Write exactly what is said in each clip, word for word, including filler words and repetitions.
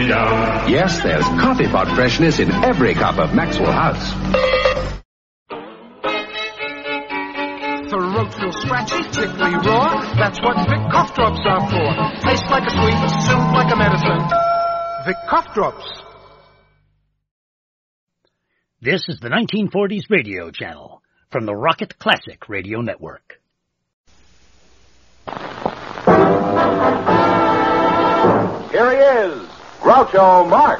me down. Yes, there's coffee pot freshness in every cup of Maxwell House. Throat feel scratchy, tickly raw. That's what Vic cough drops are for. Tastes like a sweet, soothe like a medicine. Vic cough drops. This is the nineteen forties radio channel from the Rocket Classic Radio Network. Here he is, Groucho Marx.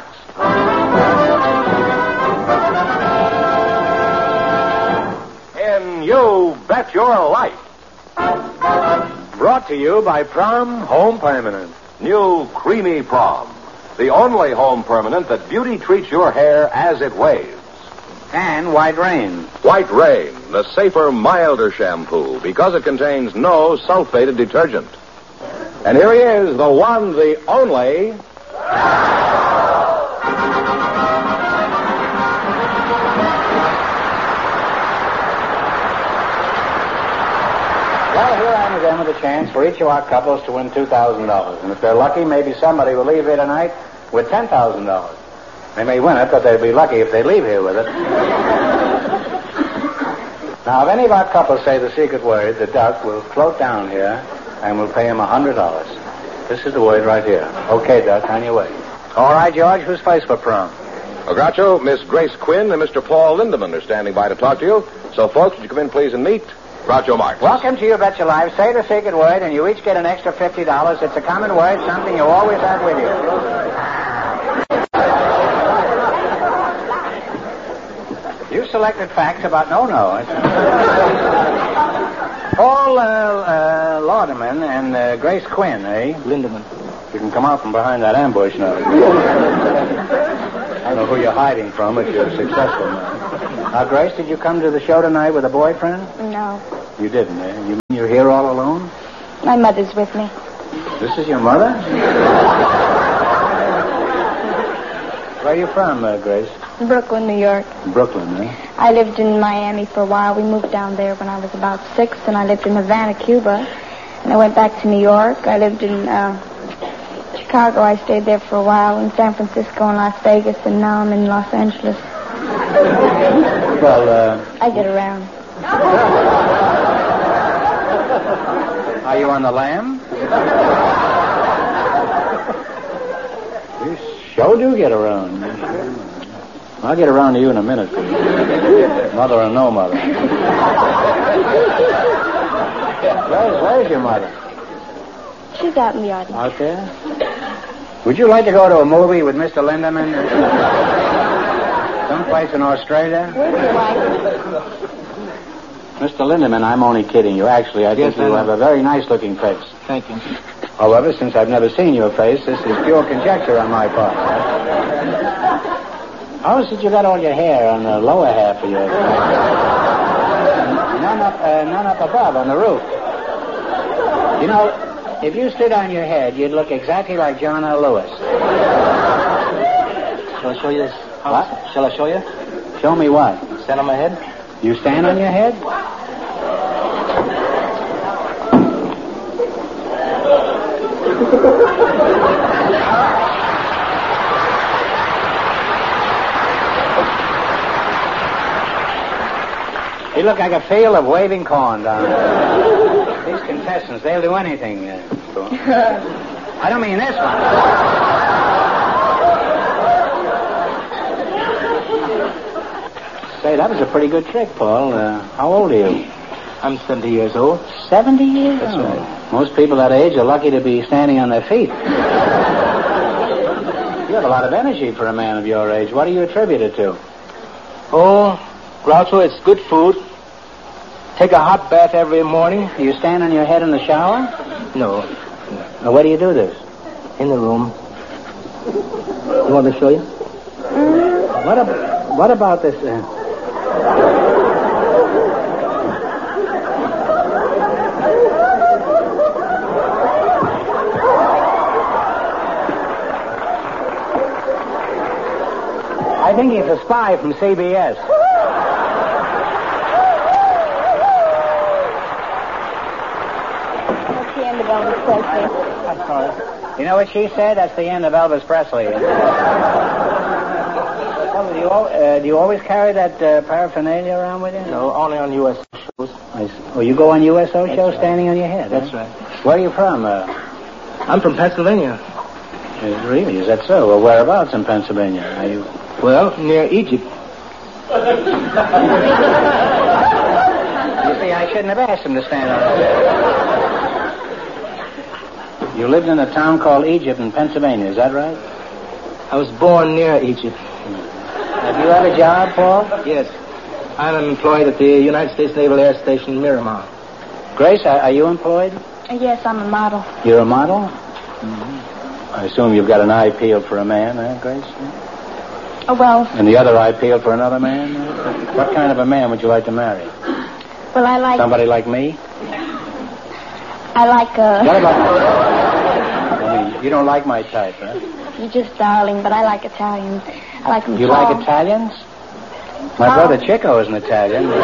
In You Bet Your Life. Brought to you by Prom Home Permanent. New Creamy Prom. The only home permanent that beauty treats your hair as it waves. And White Rain. White Rain, the safer, milder shampoo because it contains no sulfated detergent. And here he is, the one, the only... Well, here I am again with a chance for each of our couples to win two thousand dollars. And if they're lucky, maybe somebody will leave here tonight with ten thousand dollars. They may win it, but they'll be lucky if they leave here with it. Now, if any of our couples say the secret word, the duck will float down here and we'll pay him one hundred dollars. This is the word right here. Okay, Duck, on your way. All right, George, who's first for prom? Well, Groucho, Miss Grace Quinn and Mister Paul Lindemann are standing by to talk to you. So, folks, would you come in, please, and meet Groucho Marx. Welcome to You Bet Your Life. Say the secret word, and you each get an extra fifty dollars. It's a common word, something you always have with you. You selected facts about no-no. Paul uh, uh, Lauderman and uh, Grace Quinn, eh? Lindemann. You can come out from behind that ambush now. I don't know who you're hiding from, but you're successful now. Now, Grace, did you come to the show tonight with a boyfriend? No. You didn't, eh? You, you're here all alone? My mother's with me. This is your mother? Where are you from, uh, Grace? Brooklyn, New York. Brooklyn, eh? I lived in Miami for a while. We moved down there when I was about six, and I lived in Havana, Cuba. And I went back to New York. I lived in uh, Chicago. I stayed there for a while, in San Francisco and Las Vegas, and now I'm in Los Angeles. Well, uh... I get around. Are you on the lam? You sure do get around. I'll get around to you in a minute, please. Mother or no mother. Where's, where's your mother? She's out in the audience. Out there? Would you like to go to a movie with Mister Lindemann? Someplace in Australia? Where'd you like? Mister Lindemann, I'm only kidding you. Actually, I Yes, think you I have a very nice-looking face. Thank you. However, since I've never seen your face, this is pure conjecture on my part. How is it you got all your hair on the lower half of your face? None up, uh, none up above on the roof. You know, if you stood on your head, you'd look exactly like John L. Lewis. Shall I show you this? What? Shall I show you? Show me what? Stand on my head? You stand on your head? You look like a field of waving corn down there. These contestants, they'll do anything. Uh, for... I don't mean this one. Say, that was a pretty good trick, Paul. Uh, how old are you? I'm seventy years old. Seventy years That's old? right. Most people that age are lucky to be standing on their feet. You have a lot of energy for a man of your age. What do you attribute it to? Oh, Groucho, it's good food. Take a hot bath every morning. Do you stand on your head in the shower? No. Now, where do you do this? In the room. You want me to show you? What, ab- what about this? Uh... I think he's a spy from C B S. That's the end of Elvis Presley. I'm sorry. You know what she said? That's the end of Elvis Presley. Well, do, you, al- uh, do you always carry that uh, paraphernalia around with you? No, only on U S shows. I see. Oh, you go on U S O That's shows right. standing on your head? That's huh? right. Where are you from? Uh, I'm from Pennsylvania. is, really? Is that so? Well, whereabouts in Pennsylvania? Are you... Well, near Egypt. You see, I shouldn't have asked him to stand on his head. You lived in a town called Egypt in Pennsylvania, is that right? I was born near Egypt. Have you had a job, Paul? Yes. I'm employed at the United States Naval Air Station, Miramar. Grace, are, are you employed? Yes, I'm a model. You're a model? Mm-hmm. I assume you've got an eye peeled for a man, eh, Grace? Oh, well, And the other eye peeled for another man? What kind of a man would you like to marry? well, I like... Somebody like me? I like, uh... What about... I mean, you don't like my type, huh? You're just darling, but I like Italians. I like them You tall. like Italians? My Oh. brother Chico is an Italian. And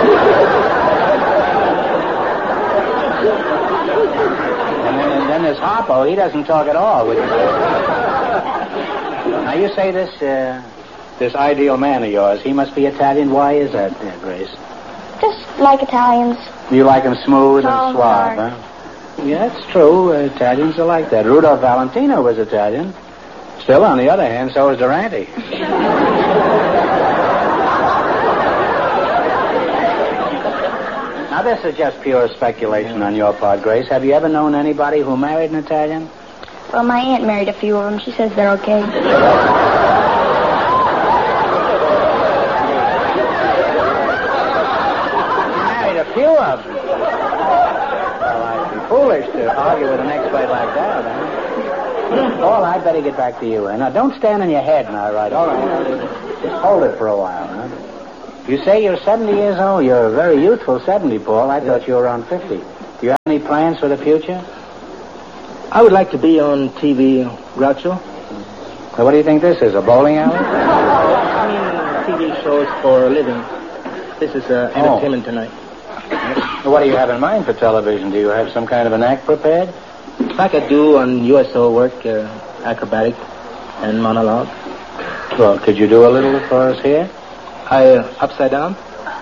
then, and then there's Harpo. He doesn't talk at all. With now, you say this uh, this ideal man of yours, he must be Italian. Why is that, uh, Grace? Just like Italians. You like him smooth Tall and and suave, dark. huh? Yeah, that's true. Uh, Italians are like that. Rudolph Valentino was Italian. Still, on the other hand, so is Durante. Now, this is just pure speculation on your part, Grace. Have you ever known anybody who married an Italian? Well, my aunt married a few of them. She says they're okay. You married a few of them. Well, I'd be foolish to argue with an expert like that, huh? Paul, I'd better get back to you. And now, don't stand on your head now, right? All right. Just hold it for a while, huh? You say you're seventy years old. You're a very youthful seventy, Paul. I thought you were around fifty. Do you have any plans for the future? I would like to be on T V, Groucho. So what do you think this is, a bowling alley? I mean, T V shows for a living. This is uh, Oh. entertainment tonight. What do you have in mind for television? Do you have some kind of an act prepared? Like I do on U S O work, uh, acrobatic and monologue. Well, could you do a little for us here? I, uh, upside down.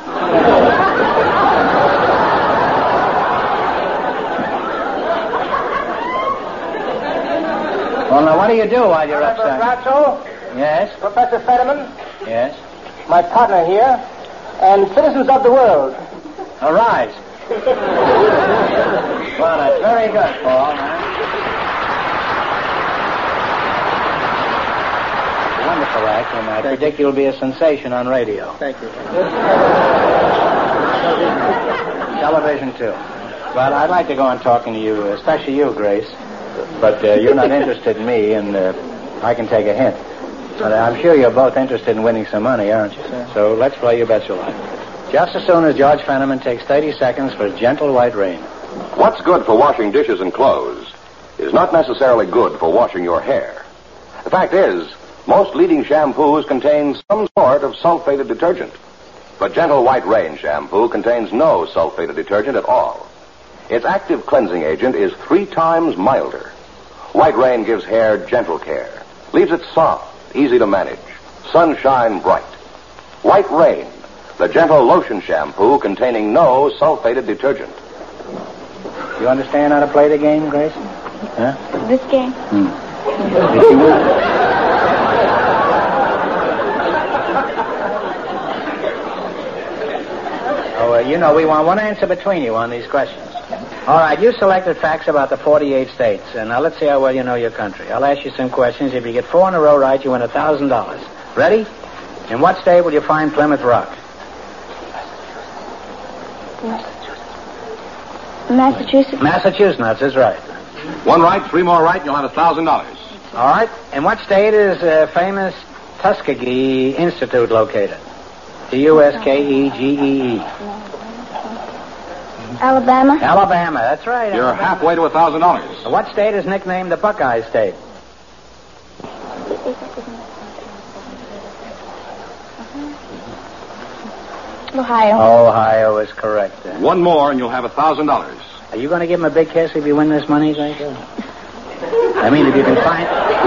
Well, now, what do you do while you're upside down? Groucho, Yes, Professor Fetterman, yes. my partner here, and citizens of the world. Arise. Well, that's very good, Paul. Huh? Wonderful act, and I predict you'll be a sensation on radio. Thank you. Television, too. Well, I'd like to go on talking to you, especially you, Grace. But uh, you're not interested in me, and uh, I can take a hint. But I'm sure you're both interested in winning some money, aren't you? So let's play You Bet Your Life. Just as soon as George Fenneman takes thirty seconds for Gentle White Rain. What's good for washing dishes and clothes is not necessarily good for washing your hair. The fact is, most leading shampoos contain some sort of sulfated detergent. But Gentle White Rain shampoo contains no sulfated detergent at all. Its active cleansing agent is three times milder. White Rain gives hair gentle care, leaves it soft, easy to manage, sunshine bright. White Rain, the gentle lotion shampoo containing no sulfated detergent. You understand how to play the game, Grace? Huh? This game? Oh, uh, you know, we want one answer between you on these questions. All right, you selected facts about the forty-eight states. And now let's see how well you know your country. I'll ask you some questions. If you get four in a row right, you win one thousand dollars. Ready? In what state will you find Plymouth Rock? Massachusetts? Massachusetts is right. One right, three more right, and you'll have a thousand dollars. All right. In what state is uh, famous Tuskegee Institute located? T U S K E G E E. Alabama? Alabama, that's right. You're Alabama. halfway to a thousand dollars. What state is nicknamed the Buckeye State? Ohio. Ohio is correct. Then. One more, and you'll have a thousand dollars. Are you going to give him a big kiss if you win this money, Grace? I mean, if you can find...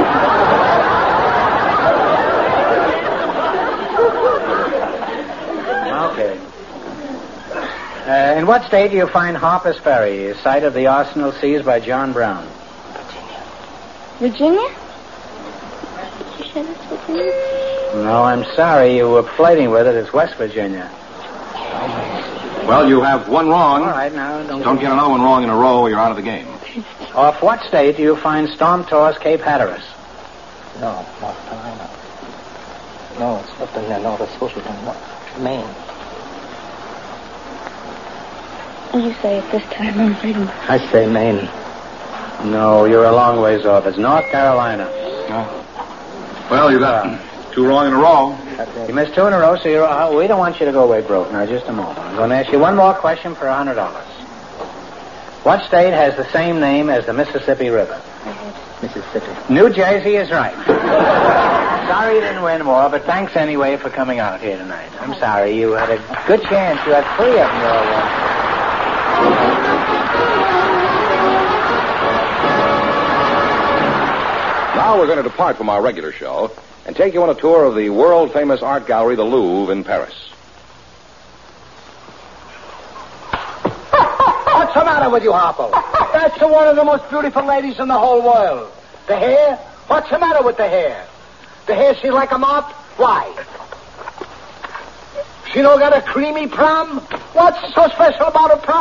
Okay. Uh, in what state do you find Harper's Ferry, a site of the arsenal seized by John Brown? Virginia? You said it's Virginia? No, I'm sorry. You were flirting with it. It's West Virginia. Well, you have one wrong. All right, now, don't... Don't get another one wrong in a row or you're out of the game. Off what state do you find Storm-Tossed Cape Hatteras? No, North Carolina. No, it's up in the Nova Scotia, Maine. You say it this time. I'm afraid. I say Maine. No, you're a long ways off. It's North Carolina. Oh. Well, you got uh, two wrong in a row. You missed two in a row, so you're, uh, we don't want you to go away broke. Now, just a moment. I'm going to ask you one more question for one hundred dollars. What state has the same name as the Mississippi River? Mississippi. New Jersey is right. Sorry you didn't win more, but thanks anyway for coming out here tonight. I'm sorry. You had a good chance. You had three of them you all won. Now we're going to depart from our regular show and take you on a tour of the world-famous art gallery, the Louvre, in Paris. What's the matter with you, Harpo? That's one of the most beautiful ladies in the whole world. The hair? What's the matter with the hair? The hair, she's like a mop? Why? She don't got a creamy prom? What's so special about a prom?